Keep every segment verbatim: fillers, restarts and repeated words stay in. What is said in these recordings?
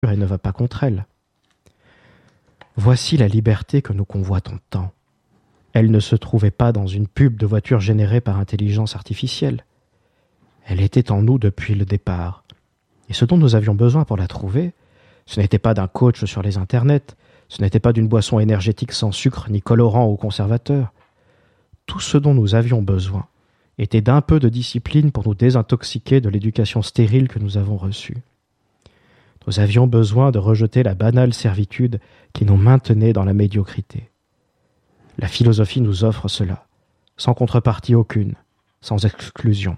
et ne va pas contre elle. Voici la liberté que nous convoitons tant. Elle ne se trouvait pas dans une pub de voiture générée par intelligence artificielle. Elle était en nous depuis le départ. Et ce dont nous avions besoin pour la trouver, ce n'était pas d'un coach sur les internets, ce n'était pas d'une boisson énergétique sans sucre ni colorant ou conservateur. Tout ce dont nous avions besoin était d'un peu de discipline pour nous désintoxiquer de l'éducation stérile que nous avons reçue. Nous avions besoin de rejeter la banale servitude qui nous maintenait dans la médiocrité. La philosophie nous offre cela, sans contrepartie aucune, sans exclusion.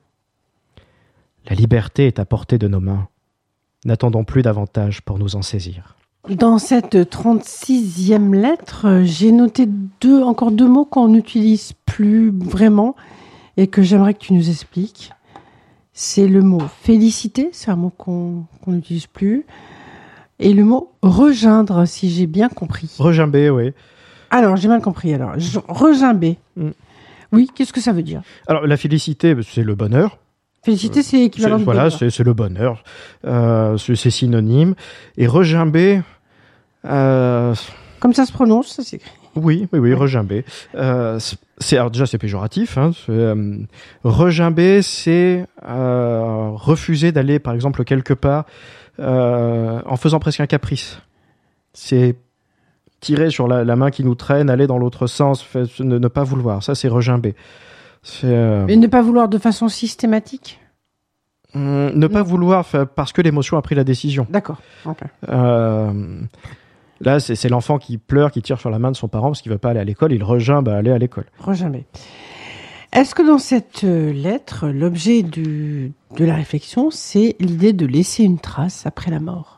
La liberté est à portée de nos mains. N'attendons plus davantage pour nous en saisir. Dans cette trente-sixième lettre, j'ai noté deux, encore deux mots qu'on n'utilise plus vraiment et que j'aimerais que tu nous expliques. C'est le mot féliciter, c'est un mot qu'on qu'on n'utilise plus, et le mot regeindre, si j'ai bien compris. Regimber, oui. Alors, j'ai mal compris. Alors, Je- regimber. Mm. Oui, qu'est-ce que ça veut dire? Alors, la félicité, c'est le bonheur. Féliciter, c'est équivalent C'est- de voilà, bonheur. c'est, c'est le bonheur. Euh, c'est, c'est synonyme. Et regimber, euh, Comme ça se prononce, ça s'écrit. oui, oui, oui, regimber. Euh, c'est, c'est- alors déjà, c'est péjoratif. Hein, c'est, euh, regimber, c'est euh, refuser d'aller, par exemple, quelque part euh, en faisant presque un caprice. C'est tirer sur la, la main qui nous traîne, aller dans l'autre sens, fait- ne, ne pas vouloir. Ça, c'est regimber. C'est, euh, Mais ne pas vouloir de façon systématique. hum, ne pas Non. vouloir fait- parce que l'émotion a pris la décision. D'accord. Ok. Euh, là, c'est, c'est l'enfant qui pleure, qui tire sur la main de son parent parce qu'il veut pas aller à l'école. Il regimbe à aller à l'école. Regimber. Est-ce que dans cette euh, lettre, l'objet du, de la réflexion, c'est l'idée de laisser une trace après la mort?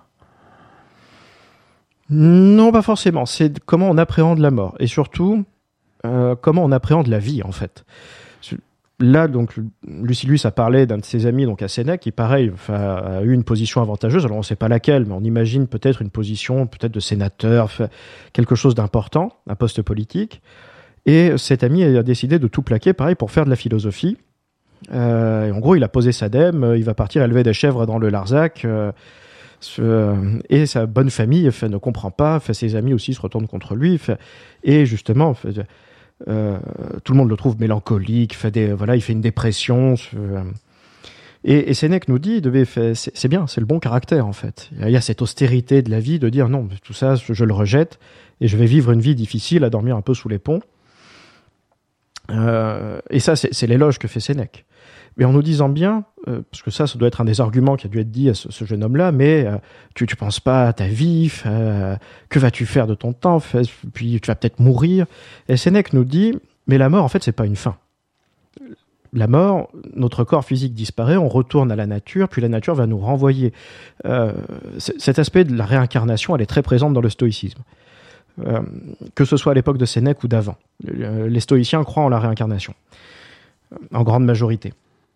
Non, pas forcément. C'est comment on appréhende la mort et surtout euh, comment on appréhende la vie en fait. Là, donc, Lucie Luce a parlé d'un de ses amis, donc à Sénèque, qui, pareil, enfin, a eu une position avantageuse. Alors, on ne sait pas laquelle, mais on imagine peut-être une position, peut-être de sénateur, enfin, quelque chose d'important, un poste politique. Et cet ami a décidé de tout plaquer, pareil, pour faire de la philosophie. Euh, et en gros, il a posé sa dème, il va partir élever des chèvres dans le Larzac. Euh, ce- et sa bonne famille fait, ne comprend pas, fait, ses amis aussi se retournent contre lui. Fait, et justement, fait, euh, tout le monde le trouve mélancolique, fait des, voilà, il fait une dépression. Euh, et, et Sénèque nous dit, il devait faire, c'est, c'est bien, c'est le bon caractère en fait. Il y a cette austérité de la vie de dire non, tout ça, je, je le rejette et je vais vivre une vie difficile à dormir un peu sous les ponts. Euh, et ça, c'est, c'est l'éloge que fait Sénèque. Mais en nous disant bien, euh, parce que ça, ça doit être un des arguments qui a dû être dit à ce, ce jeune homme-là, mais euh, tu tu penses pas à ta vie, euh, que vas-tu faire de ton temps, fait, puis tu vas peut-être mourir. Et Sénèque nous dit, mais la mort, en fait, c'est pas une fin. La mort, notre corps physique disparaît, on retourne à la nature, puis la nature va nous renvoyer. Euh, cet aspect de la réincarnation, elle est très présente dans le stoïcisme. Euh, que ce soit à l'époque de Sénèque ou d'avant. Les stoïciens croient en la réincarnation, en grande majorité.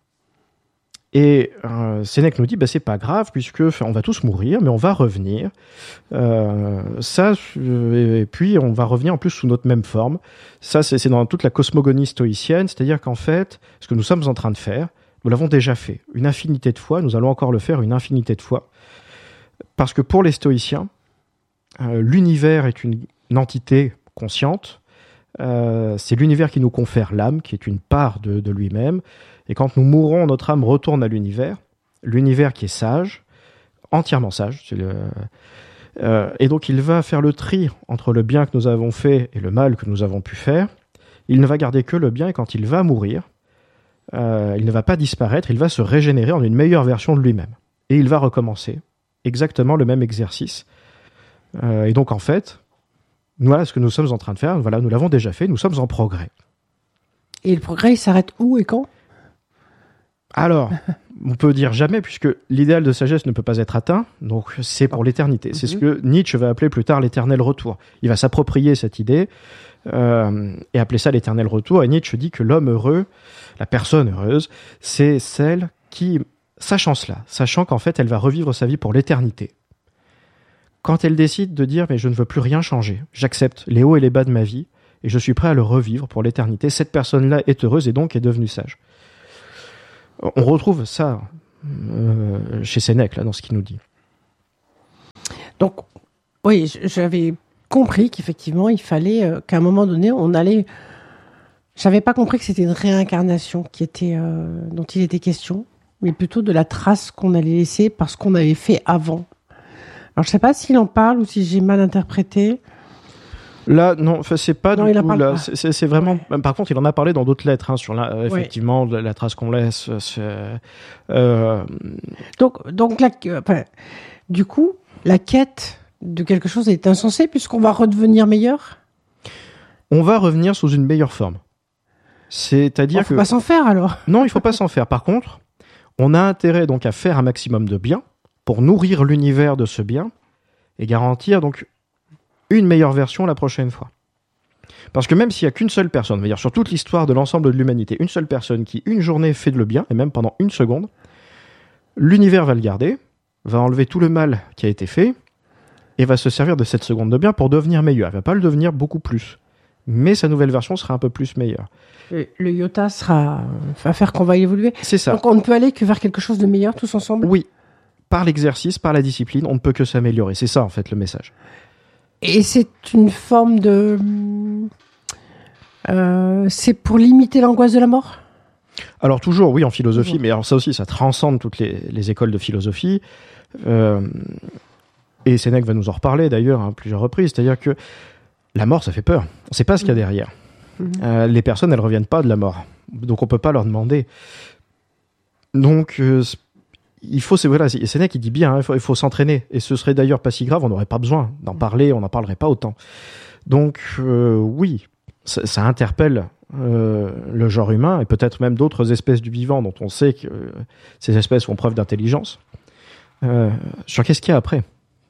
Et euh, Sénèque nous dit, bah, c'est pas grave, puisque on va tous mourir, mais on va revenir. Euh, ça, et puis on va revenir en plus sous notre même forme. Ça, c'est, c'est dans toute la cosmogonie stoïcienne, c'est-à-dire qu'en fait, ce que nous sommes en train de faire, nous l'avons déjà fait une infinité de fois, nous allons encore le faire une infinité de fois. Parce que pour les stoïciens, euh, l'univers est une, une entité consciente, euh, c'est l'univers qui nous confère l'âme, qui est une part de, de lui-même. Et quand nous mourons, notre âme retourne à l'univers, l'univers qui est sage, entièrement sage. C'est le... euh, et donc il va faire le tri entre le bien que nous avons fait et le mal que nous avons pu faire. Il ne va garder que le bien, et quand il va mourir, euh, il ne va pas disparaître, il va se régénérer en une meilleure version de lui-même. Et il va recommencer exactement le même exercice. Euh, et donc en fait, voilà ce que nous sommes en train de faire, voilà, nous l'avons déjà fait, nous sommes en progrès. Et le progrès, il s'arrête où et quand? Alors, on peut dire jamais, puisque l'idéal de sagesse ne peut pas être atteint, donc c'est pour l'éternité. C'est ce que Nietzsche va appeler plus tard l'éternel retour. Il va s'approprier cette idée euh, et appeler ça l'éternel retour. Et Nietzsche dit que l'homme heureux, la personne heureuse, c'est celle qui, sachant cela, sachant qu'en fait elle va revivre sa vie pour l'éternité, quand elle décide de dire « mais je ne veux plus rien changer, j'accepte les hauts et les bas de ma vie et je suis prêt à le revivre pour l'éternité », cette personne-là est heureuse et donc est devenue sage. On retrouve ça euh, chez Sénèque, là, dans ce qu'il nous dit. Donc, oui, j'avais compris qu'effectivement, il fallait euh, qu'à un moment donné, on allait... J'avais pas compris que c'était une réincarnation qui était, euh, dont il était question, mais plutôt de la trace qu'on allait laisser parce qu'on avait fait avant. Alors, je sais pas s'il en parle ou si j'ai mal interprété. Là, non, enfin, c'est pas Non, du il en tout. parle Là, pas. c'est, c'est c'est vraiment. Ouais. Par contre, il en a parlé dans d'autres lettres, hein, sur la, euh, effectivement la, la trace qu'on laisse. C'est, euh, Donc, donc la, enfin, du coup, la quête de quelque chose est insensée puisqu'on va redevenir meilleur. On va revenir sous une meilleure forme. C'est-à-dire Il faut que pas s'en faire alors. non, il faut pas s'en faire. Par contre, on a intérêt donc à faire un maximum de bien pour nourrir l'univers de ce bien et garantir donc une meilleure version la prochaine fois. Parce que même s'il n'y a qu'une seule personne, on va dire sur toute l'histoire de l'ensemble de l'humanité, une seule personne qui une journée fait de le bien, et même pendant une seconde, l'univers va le garder, va enlever tout le mal qui a été fait, et va se servir de cette seconde de bien pour devenir meilleur. Elle va pas le devenir beaucoup plus, mais sa nouvelle version sera un peu plus meilleure. Le, le iota sera, va faire qu'on va évoluer. C'est ça. Donc on ne peut aller que vers quelque chose de meilleur tous ensemble. Oui, par l'exercice, par la discipline, on ne peut que s'améliorer. C'est ça en fait le message. Et c'est une forme de... Euh, c'est pour limiter l'angoisse de la mort ? Alors toujours, oui, en philosophie, Toujours. mais alors ça aussi, ça transcende toutes les, les écoles de philosophie. Euh, et Sénèque va nous en reparler d'ailleurs à plusieurs reprises. C'est-à-dire que la mort, ça fait peur. On ne sait pas ce qu'il y a derrière. Mmh. Euh, les personnes, elles ne reviennent pas de la mort. Donc on ne peut pas leur demander. Donc euh, il faut, c'est voilà, c'est, Sénèque il dit bien, hein, il faut, il faut s'entraîner. Et ce serait d'ailleurs pas si grave, on n'aurait pas besoin d'en parler, on n'en parlerait pas autant. Donc euh, oui, ça, ça interpelle euh, le genre humain et peut-être même d'autres espèces du vivant dont on sait que euh, ces espèces font preuve d'intelligence. Euh, sur qu'est-ce qu'il y a après ?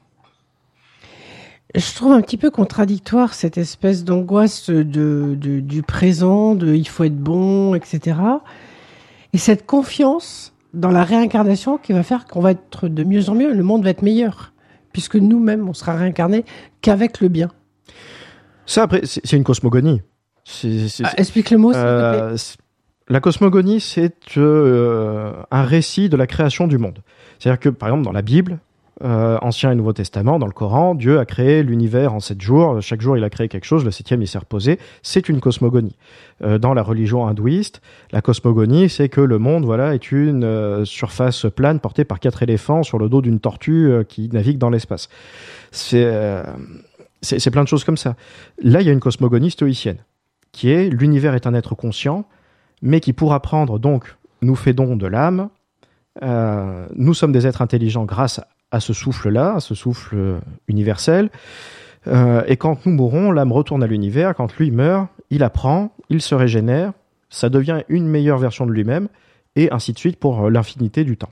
Je trouve un petit peu contradictoire cette espèce d'angoisse de, de, du présent, de il faut être bon, et cetera. Et cette confiance dans la réincarnation qui va faire qu'on va être de mieux en mieux, le monde va être meilleur, puisque nous-mêmes, on sera réincarnés qu'avec le bien. Ça, après, c'est, c'est une cosmogonie. C'est, c'est, Ah, explique le mot, s'il te plaît. euh, c'est- la cosmogonie, c'est euh, un récit de la création du monde. C'est-à-dire que, par exemple, dans la Bible, euh, Ancien et Nouveau Testament, dans le Coran, Dieu a créé l'univers en sept jours. Chaque jour, il a créé quelque chose. Le septième, il s'est reposé. C'est une cosmogonie. Euh, dans la religion hindouiste, la cosmogonie, c'est que le monde, voilà, est une euh, surface plane portée par quatre éléphants sur le dos d'une tortue euh, qui navigue dans l'espace. C'est, euh, c'est, c'est plein de choses comme ça. Là, il y a une cosmogonie stoïcienne, qui est l'univers est un être conscient, mais qui, pour apprendre, donc, nous fait don de l'âme. Euh, nous sommes des êtres intelligents grâce à ce souffle-là, à ce souffle universel. Euh, et quand nous mourrons, l'âme retourne à l'univers. Quand lui meurt, il apprend, il se régénère, ça devient une meilleure version de lui-même, et ainsi de suite pour l'infinité du temps.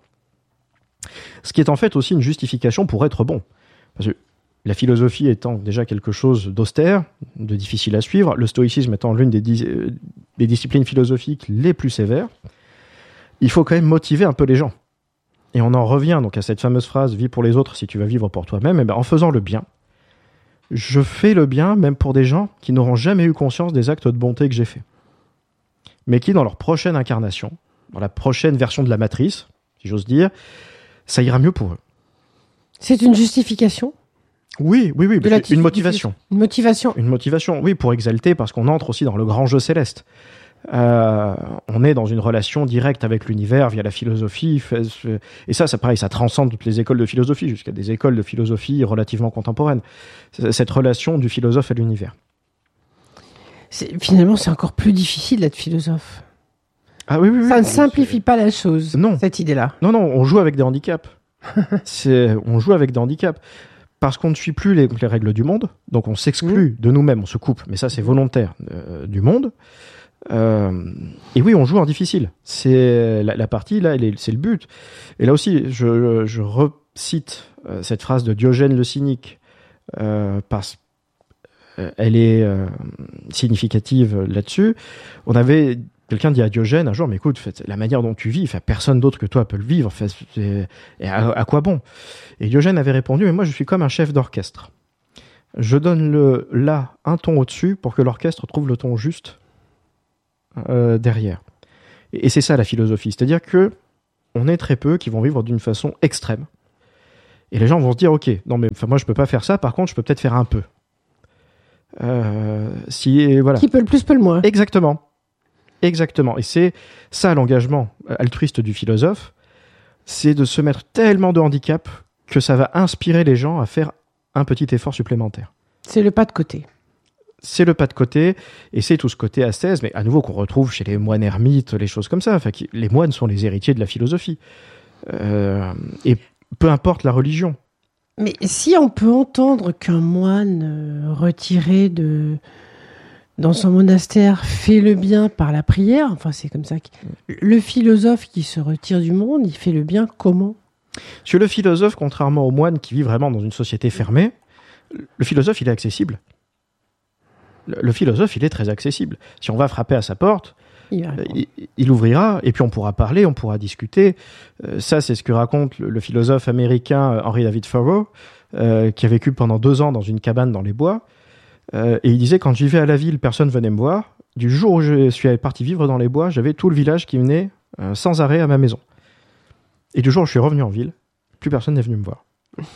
Ce qui est en fait aussi une justification pour être bon. Parce que la philosophie étant déjà quelque chose d'austère, de difficile à suivre, le stoïcisme étant l'une des, di- des disciplines philosophiques les plus sévères, il faut quand même motiver un peu les gens. Et on en revient donc à cette fameuse phrase « Vis pour les autres si tu vas vivre pour toi-même ». Et ben, en faisant le bien, je fais le bien même pour des gens qui n'auront jamais eu conscience des actes de bonté que j'ai faits. Mais qui, dans leur prochaine incarnation, dans la prochaine version de la matrice, si j'ose dire, ça ira mieux pour eux. C'est une justification. Oui, oui, oui, De une l'attitude motivation. Une motivation. Une motivation, oui, pour exalter, parce qu'on entre aussi dans le grand jeu céleste. Euh, on est dans une relation directe avec l'univers via la philosophie, et ça, ça pareil, ça transcende toutes les écoles de philosophie, jusqu'à des écoles de philosophie relativement contemporaines. Cette relation du philosophe à l'univers. C'est, finalement, c'est encore plus difficile d'être philosophe. Ah oui, oui, oui. Ça ne simplifie pas la chose, Non. cette idée-là. Non, non, on joue avec des handicaps. C'est, on joue avec des handicaps. Parce qu'on ne suit plus les, les règles du monde, donc on s'exclut mmh. de nous-mêmes, on se coupe, mais ça c'est volontaire, euh, du monde. Euh, et oui, on joue en difficile. C'est la, la partie là, elle est, c'est le but. Et là aussi, je, je recite euh, cette phrase de Diogène le Cynique euh, parce euh, elle est euh, significative là-dessus. On avait quelqu'un dit à Diogène un jour, mais écoute, fait, la manière dont tu vis, fait, personne d'autre que toi peut le vivre. Fait, et à, à quoi bon ? Et Diogène avait répondu, mais moi je suis comme un chef d'orchestre. Je donne le là un ton au-dessus pour que l'orchestre trouve le ton juste. Euh, derrière. Et, et c'est ça la philosophie, c'est-à-dire que on est très peu qui vont vivre d'une façon extrême. Et les gens vont se dire, ok, non mais moi je peux pas faire ça, par contre je peux peut-être faire un peu. Euh, si, voilà. Qui peut le plus peut le moins. Exactement. Exactement. Et c'est ça l'engagement altruiste du philosophe, c'est de se mettre tellement de handicap que ça va inspirer les gens à faire un petit effort supplémentaire. C'est le pas de côté. C'est le pas de côté, et c'est tout ce côté ascèse, mais à nouveau qu'on retrouve chez les moines ermites, les choses comme ça. Enfin, qui, les moines sont les héritiers de la philosophie. Euh, et peu importe la religion. Mais si on peut entendre qu'un moine euh, retiré de dans son monastère fait le bien par la prière, enfin c'est comme ça que le philosophe qui se retire du monde, il fait le bien comment ? Parce que le philosophe, contrairement au moine qui vit vraiment dans une société fermée, le philosophe il est accessible. Le, le philosophe il est très accessible. Si on va frapper à sa porte, il, il, il ouvrira et puis on pourra parler, on pourra discuter. Euh, ça c'est ce que raconte le, le philosophe américain Henry David Thoreau, euh, qui a vécu pendant deux ans dans une cabane dans les bois. Euh, et il disait, quand j'y vais à la ville, personne venait me voir. Du jour où je suis parti vivre dans les bois, j'avais tout le village qui venait euh, sans arrêt à ma maison. Et du jour où je suis revenu en ville, plus personne n'est venu me voir.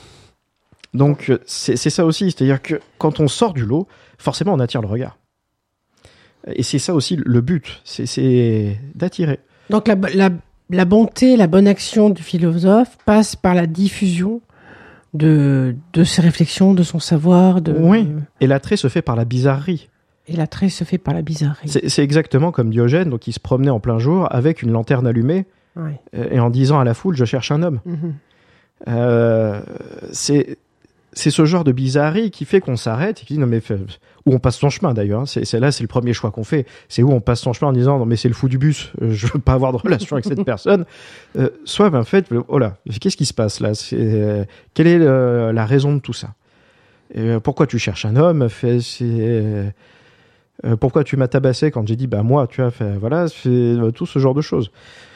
Donc c'est, c'est ça aussi, c'est-à-dire que quand on sort du lot, forcément on attire le regard. Et c'est ça aussi le but, c'est, c'est d'attirer. Donc la, la, la bonté, la bonne action du philosophe passe par la diffusion de, de ses réflexions, de son savoir. De... Oui, et l'attrait se fait par la bizarrerie. Et l'attrait se fait par la bizarrerie. C'est, c'est exactement comme Diogène, donc il se promenait en plein jour avec une lanterne allumée, ouais. Et en disant à la foule, je cherche un homme. Mm-hmm. Euh, c'est, c'est ce genre de bizarrerie qui fait qu'on s'arrête, et qui dit, non mais, où on passe son chemin d'ailleurs, hein. c'est, c'est là, c'est le premier choix qu'on fait, c'est où on passe son chemin en disant, non mais c'est le fou du bus, je veux pas avoir de relation avec cette personne. Euh, soit, ben, en fait, oh là, qu'est-ce qui se passe là, c'est, euh, quelle est le, la raison de tout ça? Et, euh, pourquoi tu cherches un homme? Fait, c'est, euh, pourquoi tu m'as tabassé quand j'ai dit, bah moi, tu vois, fait, voilà, c'est euh, tout ce genre de choses.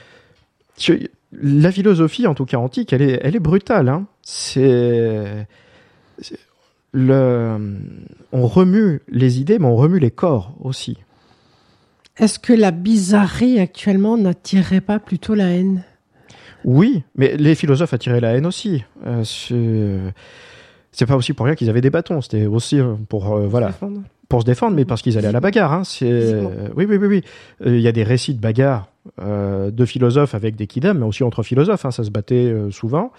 La philosophie, en tout cas antique, elle est, elle est brutale. Hein. C'est, c'est le, on remue les idées, mais on remue les corps aussi. Est-ce que la bizarrerie actuellement n'attirerait pas plutôt la haine ? Oui, mais les philosophes attiraient la haine aussi. Euh, c'est, c'est pas aussi pour rien qu'ils avaient des bâtons. C'était aussi pour euh, voilà. Pour se défendre, mais parce qu'ils allaient à la bagarre. Hein. C'est... Euh, oui, oui, oui, oui. Il euh, y a des récits de bagarres euh, de philosophes avec des kidam, mais aussi entre philosophes. Hein, ça se battait euh, souvent.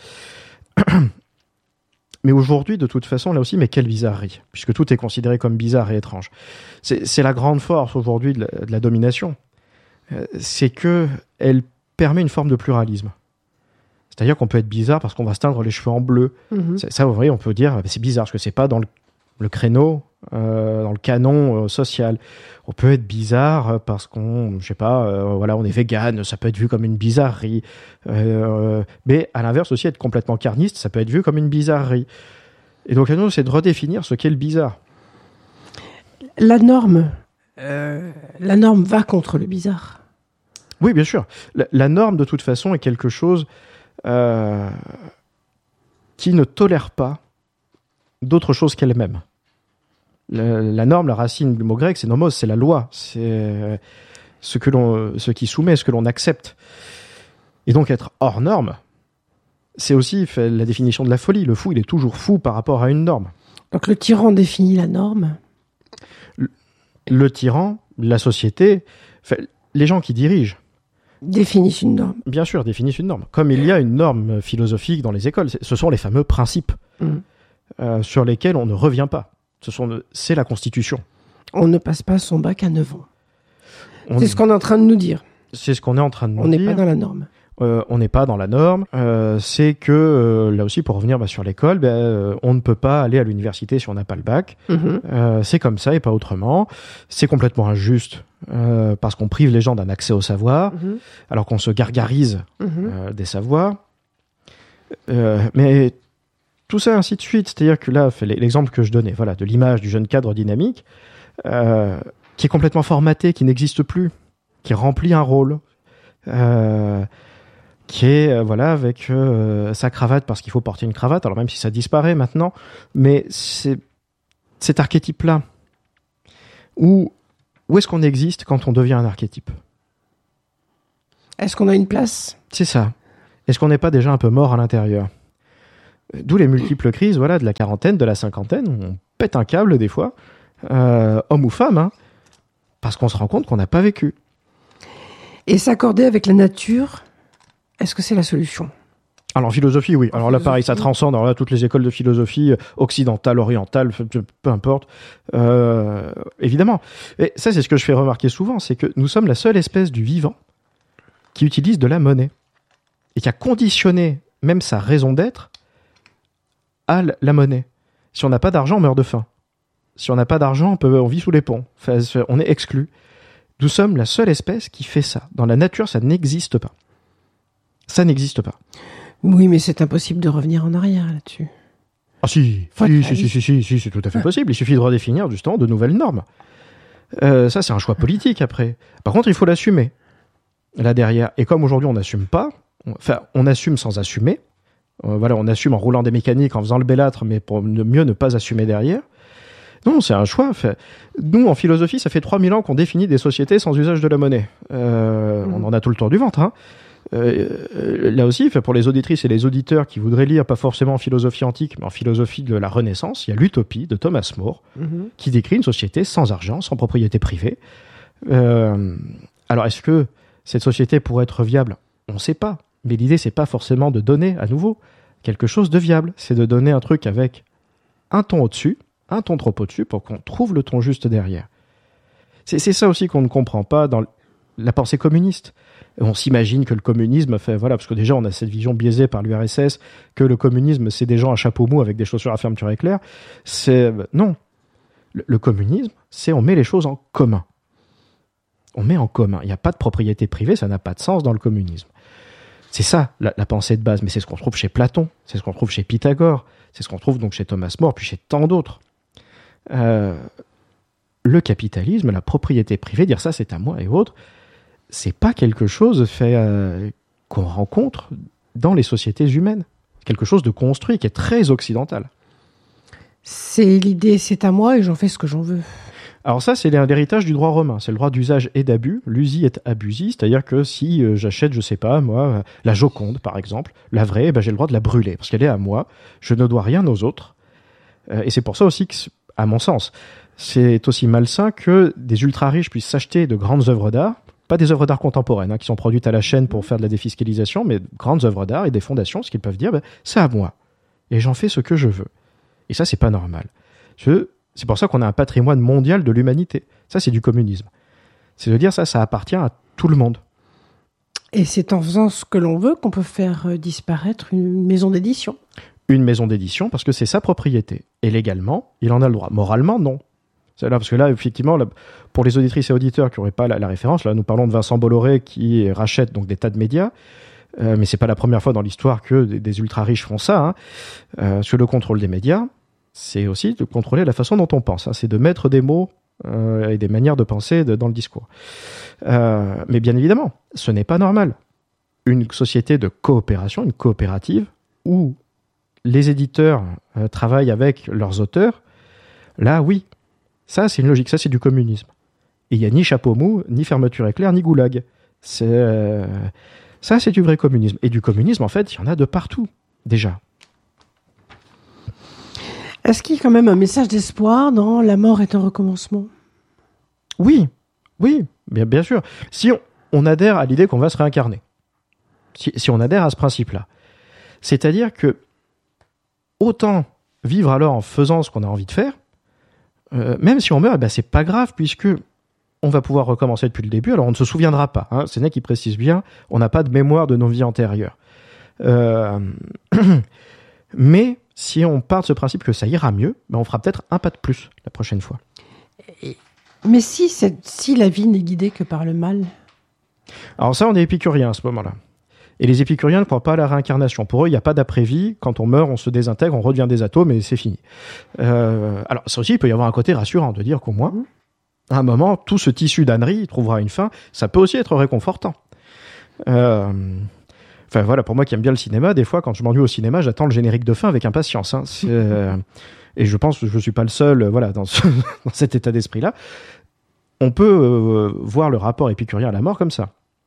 Mais aujourd'hui, de toute façon, là aussi, mais quelle bizarrerie, puisque tout est considéré comme bizarre et étrange. C'est, c'est la grande force aujourd'hui de la, de la domination. Euh, c'est que elle permet une forme de pluralisme. C'est-à-dire qu'on peut être bizarre parce qu'on va se teindre les cheveux en bleu. Mm-hmm. C'est, ça, vous voyez, on peut dire, c'est bizarre parce que c'est pas dans le, le créneau. Euh, dans le canon euh, social, on peut être bizarre parce qu'on, je sais pas, euh, voilà, on est vegan, ça peut être vu comme une bizarrerie. Euh, mais à l'inverse aussi, être complètement carniste, ça peut être vu comme une bizarrerie. Et donc à nous, c'est de redéfinir ce qu'est le bizarre. La norme, euh, la norme va contre le bizarre. Oui, bien sûr. La, la norme, de toute façon, est quelque chose euh, qui ne tolère pas d'autre chose qu'elle-même. La, la norme, la racine du mot grec, c'est nomos, c'est la loi, c'est ce que l'on, ce qui soumet, ce que l'on accepte. Et donc être hors norme, c'est aussi la définition de la folie. Le fou, il est toujours fou par rapport à une norme. Donc le tyran définit la norme. Le, le tyran, la société, les gens qui dirigent définissent une norme. Bien sûr, définissent une norme. Comme il y a une norme philosophique dans les écoles, ce sont les fameux principes mmh. euh, sur lesquels on ne revient pas. Ce sont, c'est la Constitution. On ne passe pas son bac à neuf ans. On, c'est ce qu'on est en train de nous dire. C'est ce qu'on est en train de nous on dire. On n'est pas dans la norme. Euh, on n'est pas dans la norme. Euh, c'est que, euh, là aussi, pour revenir bah, sur l'école, bah, euh, on ne peut pas aller à l'université si on n'a pas le bac. Mm-hmm. Euh, c'est comme ça et pas autrement. C'est complètement injuste euh, parce qu'on prive les gens d'un accès au savoir, mm-hmm. alors qu'on se gargarise mm-hmm. euh, des savoirs. Euh, mais... Tout ça, ainsi de suite. C'est-à-dire que là, l'exemple que je donnais, voilà, de l'image du jeune cadre dynamique, euh, qui est complètement formaté, qui n'existe plus, qui remplit un rôle, euh, qui est, euh, voilà, avec euh, sa cravate parce qu'il faut porter une cravate, alors même si ça disparaît maintenant, mais c'est cet archétype-là, où, où est-ce qu'on existe quand on devient un archétype ? Est-ce qu'on a une place ? C'est ça. Est-ce qu'on n'est pas déjà un peu mort à l'intérieur ? D'où les multiples crises, voilà, de la quarantaine, de la cinquantaine, où on pète un câble des fois, euh, homme ou femme, hein, parce qu'on se rend compte qu'on n'a pas vécu. Et s'accorder avec la nature, est-ce que c'est la solution ? Alors, en philosophie, oui. Alors là, pareil, ça transcende. Alors là, toutes les écoles de philosophie, occidentale, orientale, peu importe. Euh, évidemment. Et ça, c'est ce que je fais remarquer souvent, c'est que nous sommes la seule espèce du vivant qui utilise de la monnaie et qui a conditionné même sa raison d'être à la monnaie. Si on n'a pas d'argent, on meurt de faim. Si on n'a pas d'argent, on, peut, on vit sous les ponts. Enfin, on est exclu. Nous sommes la seule espèce qui fait ça. Dans la nature, ça n'existe pas. Ça n'existe pas. Oui, mais c'est impossible de revenir en arrière là-dessus. Ah si, si, si, si, si, si, si, c'est tout à fait possible. Il suffit de redéfinir justement de nouvelles normes. Euh, ça, c'est un choix politique après. Par contre, il faut l'assumer. Là derrière. Et comme aujourd'hui, on n'assume pas, enfin, on assume sans assumer. Euh, voilà, on assume en roulant des mécaniques, en faisant le bellâtre, mais pour mieux ne pas assumer derrière. Non, c'est un choix. Enfin, nous, en philosophie, ça fait trois mille ans qu'on définit des sociétés sans usage de la monnaie. Euh, mmh. On en a tout le tour du ventre, hein. Euh, là aussi, pour les auditrices et les auditeurs qui voudraient lire, pas forcément en philosophie antique, mais en philosophie de la Renaissance, il y a l'Utopie de Thomas More, mm-hmm. qui décrit une société sans argent, sans propriété privée. Euh, alors, est-ce que cette société pourrait être viable ? On ne sait pas. Mais l'idée, c'est pas forcément de donner à nouveau quelque chose de viable. C'est de donner un truc avec un ton au-dessus, un ton trop au-dessus, pour qu'on trouve le ton juste derrière. C'est, c'est ça aussi qu'on ne comprend pas dans la pensée communiste. On s'imagine que le communisme fait, voilà, parce que déjà on a cette vision biaisée par l'U R S S, que le communisme c'est des gens à chapeau mou avec des chaussures à fermeture éclair. C'est, non. Le, le communisme, c'est on met les choses en commun. On met en commun. Il n'y a pas de propriété privée, ça n'a pas de sens dans le communisme. C'est ça, la, la pensée de base. Mais c'est ce qu'on trouve chez Platon, c'est ce qu'on trouve chez Pythagore, c'est ce qu'on trouve donc chez Thomas More, puis chez tant d'autres. Euh, le capitalisme, la propriété privée, dire ça c'est à moi et autres, c'est pas quelque chose fait, euh, qu'on rencontre dans les sociétés humaines. Quelque chose de construit, qui est très occidental. C'est l'idée, c'est à moi et j'en fais ce que j'en veux. Alors ça, c'est l'héritage du droit romain. C'est le droit d'usage et d'abus. L'usi et abusi, c'est-à-dire que si euh, j'achète, je sais pas, moi, la Joconde, par exemple, la vraie, eh ben, j'ai le droit de la brûler, parce qu'elle est à moi. Je ne dois rien aux autres. Euh, et c'est pour ça aussi que, à mon sens, c'est aussi malsain que des ultra-riches puissent s'acheter de grandes œuvres d'art, pas des œuvres d'art contemporaines, hein, qui sont produites à la chaîne pour faire de la défiscalisation, mais grandes œuvres d'art et des fondations, ce qu'ils peuvent dire, ben, c'est à moi. Et j'en fais ce que je veux. Et ça, c'est pas normal. Je, c'est pour ça qu'on a un patrimoine mondial de l'humanité. Ça, c'est du communisme. C'est de dire ça, ça appartient à tout le monde. Et c'est en faisant ce que l'on veut qu'on peut faire disparaître une maison d'édition. Une maison d'édition, parce que c'est sa propriété. Et légalement, il en a le droit. Moralement, non. C'est là, parce que là, effectivement, là, pour les auditrices et auditeurs qui n'auraient pas la, la référence, là, nous parlons de Vincent Bolloré qui rachète donc des tas de médias, euh, mais c'est pas la première fois dans l'histoire que des, des ultra-riches font ça. Hein. Euh, sur le contrôle des médias, c'est aussi de contrôler la façon dont on pense. Hein. C'est de mettre des mots euh, et des manières de penser de, dans le discours. Euh, mais bien évidemment, ce n'est pas normal. Une société de coopération, une coopérative, où les éditeurs euh, travaillent avec leurs auteurs, là, oui. Ça, c'est une logique, ça, c'est du communisme. Et il n'y a ni chapeau mou, ni fermeture éclair, ni goulag. C'est, euh... Ça, c'est du vrai communisme. Et du communisme, en fait, il y en a de partout, déjà. Est-ce qu'il y a quand même un message d'espoir dans « La mort est un recommencement » ? Oui, oui, bien, bien sûr. Si on, on adhère à l'idée qu'on va se réincarner, si, si on adhère à ce principe-là, c'est-à-dire que autant vivre alors en faisant ce qu'on a envie de faire, Euh, même si on meurt, eh ben, c'est pas grave, puisque on va pouvoir recommencer depuis le début. Alors on ne se souviendra pas, hein. Sénèque qui précise bien, on n'a pas de mémoire de nos vies antérieures. Euh... Mais si on part de ce principe que ça ira mieux, ben, on fera peut-être un pas de plus la prochaine fois. Mais si, cette... si la vie n'est guidée que par le mal ? Alors ça, on est épicurien à ce moment-là. Et les épicuriens ne croient pas à la réincarnation. Pour eux, il n'y a pas d'après-vie. Quand on meurt, on se désintègre, on redevient des atomes et c'est fini. Euh, alors, ça aussi, il peut y avoir un côté rassurant de dire qu'au moins, à un moment, tout ce tissu d'ânerie trouvera une fin. Ça peut aussi être réconfortant. Euh, enfin, voilà, pour moi qui aime bien le cinéma, des fois, quand je m'ennuie au cinéma, j'attends le générique de fin avec impatience. Hein. C'est, euh, et je pense que je ne suis pas le seul voilà, dans, ce, dans cet état d'esprit-là. On peut euh, voir le rapport épicurien à la mort comme ça.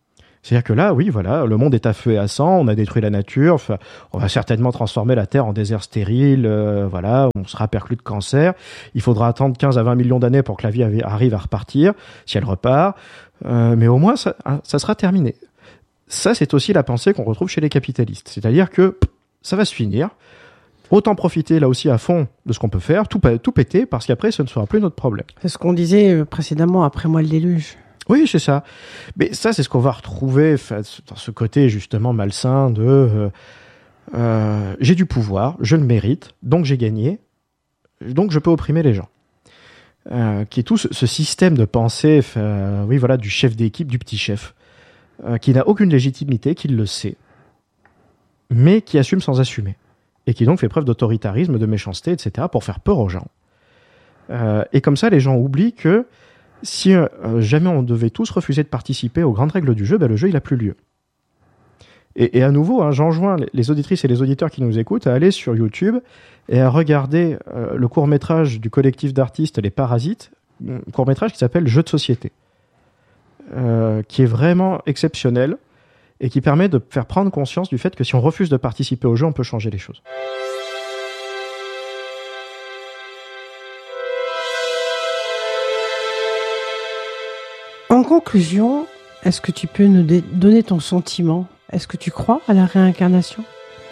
C'est-à-dire que là, oui, voilà, le monde est à feu et à sang, on a détruit la nature, enfin, on va certainement transformer la Terre en désert stérile, euh, voilà, on sera perclus de cancer. Il faudra attendre quinze à vingt millions d'années pour que la vie arrive à repartir, si elle repart, euh, mais au moins, ça, ça sera terminé. Ça, c'est aussi la pensée qu'on retrouve chez les capitalistes. C'est-à-dire que pff, ça va se finir, autant profiter là aussi à fond de ce qu'on peut faire, tout, tout péter, parce qu'après, ce ne sera plus notre problème. C'est ce qu'on disait précédemment, après moi le déluge. Oui, c'est ça. Mais ça, c'est ce qu'on va retrouver dans ce côté justement malsain de euh, euh, j'ai du pouvoir, je le mérite, donc j'ai gagné, donc je peux opprimer les gens. Euh, qui est tout ce, ce système de pensée, euh, oui, voilà, du chef d'équipe, du petit chef, euh, qui n'a aucune légitimité, qui le sait, mais qui assume sans assumer, et qui donc fait preuve d'autoritarisme, de méchanceté, et cetera, pour faire peur aux gens. Euh, et comme ça, les gens oublient que si euh, jamais on devait tous refuser de participer aux grandes règles du jeu, ben le jeu il a plus lieu. Et, et à nouveau, hein, j'enjoins les auditrices et les auditeurs qui nous écoutent à aller sur YouTube et à regarder euh, le court-métrage du collectif d'artistes Les Parasites, un court-métrage qui s'appelle Jeux de société, euh, qui est vraiment exceptionnel et qui permet de faire prendre conscience du fait que si on refuse de participer au jeu, on peut changer les choses. En conclusion, est-ce que tu peux nous dé- donner ton sentiment ? Est-ce que tu crois à la réincarnation ?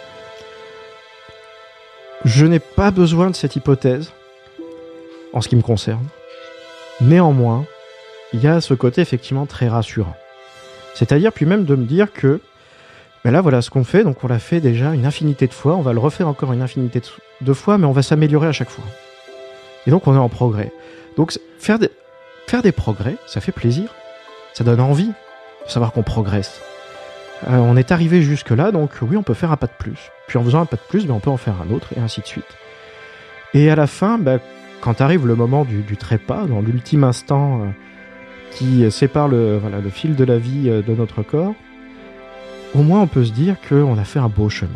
Je n'ai pas besoin de cette hypothèse, en ce qui me concerne. Néanmoins, il y a ce côté effectivement très rassurant. C'est-à-dire, puis même de me dire que, ben là, voilà ce qu'on fait, donc on l'a fait déjà une infinité de fois, on va le refaire encore une infinité de, de fois, mais on va s'améliorer à chaque fois. Et donc on est en progrès. Donc faire des, faire des progrès, ça fait plaisir, ça donne envie de savoir qu'on progresse. Euh, on est arrivé jusque-là, donc oui, on peut faire un pas de plus. Puis en faisant un pas de plus, ben, on peut en faire un autre, et ainsi de suite. Et à la fin, ben, quand arrive le moment du, du trépas, dans l'ultime instant euh, qui sépare le, voilà, le fil de la vie euh, de notre corps, au moins on peut se dire qu'on a fait un beau chemin.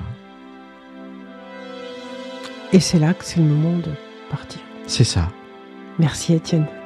Et c'est là que c'est le moment de partir. C'est ça. Merci Étienne.